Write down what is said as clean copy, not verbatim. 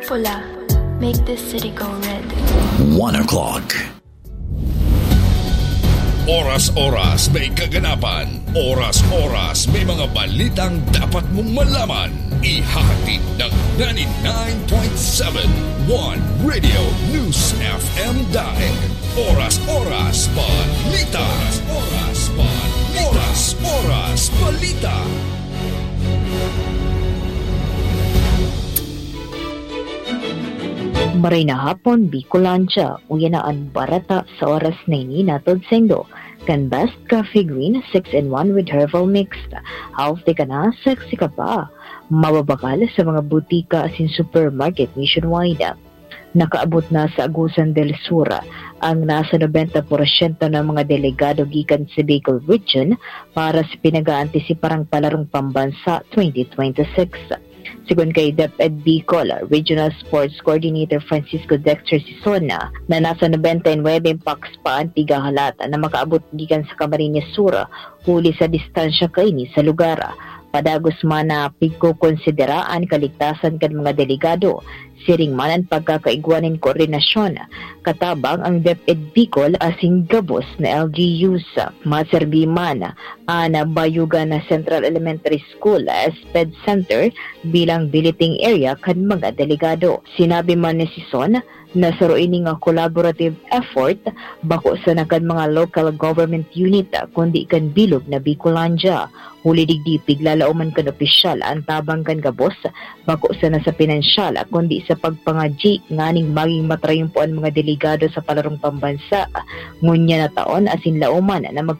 pula. Make this city go red. 1 o'clock. Oras-oras may kaganapan. Oras-oras may mga balitang dapat mong malaman. Ihahatid ng 99.7 1 Radio News FM Daig. Oras-oras balita. Oras-oras balita. Oras-oras balita. Maray na hapon, Bicolandia, uyanaan barata sa oras na ini natod sengdo. Kan best coffee green 6-in-1 with herbal mixed. Healthy ka na, sexy ka pa. Mababakal sa mga butika asin supermarket nationwide. Nakaabot na sa Agusan del Sur ang nasa 90% ng mga delegado gikan sa Bicol Region para sa pinag-aantisiparang palarong pambansa 2026. Sigun kay DepEd Bicol, Regional Sports Coordinator Francisco Dexter Sisona, na nasa 99 packs pa ang tigahalata na makaabot gikan sa Camarines Sur, huli sa distansya kaini sa lugar. Padagos man na pigkukonsideraan kaligtasan kan mga delegado, siring manan pagkakaigwanin koordinasyon, katabang ang DepEd Bicol asing gabos na LGUs. Maserbi man ang Bayugan na Central Elementary School SPED Center bilang billeting area kan mga delegado. Sinabi man ni Sison na saruin nga collaborative effort bako sa nakan mga local government unit kundi kan bilog na Bicolandia. Huli digdipig lalauman kan opisyal ang tabang kan gabos bako sa nasa pinansyal kundi sa pagpangaji nganing maging matrayumpo ang mga delegado sa palarong pambansa. Ngunya na taon asin lauman na